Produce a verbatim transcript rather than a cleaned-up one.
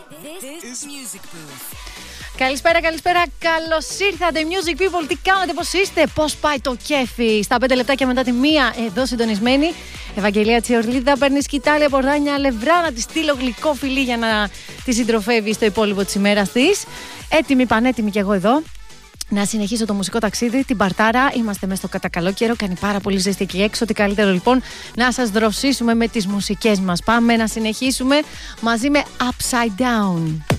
This is Music Booth. Καλησπέρα, καλησπέρα. Καλώς ήρθατε, Music People. Τι κάνετε, πώς είστε, πώς πάει το κέφι? Στα πέντε λεπτάκια μετά τη μία, εδώ συντονισμένη. Ευαγγελία Τσιορλίδα παίρνει σκητάλη από Ράνια Αλευρά να τη στείλω γλυκό φιλί για να τη συντροφεύει στο υπόλοιπο της ημέρας της. Έτοιμη, πανέτοιμη κι εγώ εδώ. Να συνεχίσω το μουσικό ταξίδι, την Παρτάρα. Είμαστε μέσα στο κατακαλό καιρό, κάνει πάρα πολύ ζέστη εκεί έξω. Τι καλύτερο λοιπόν να σας δροσίσουμε με τις μουσικές μας. Πάμε να συνεχίσουμε μαζί με Upside Down.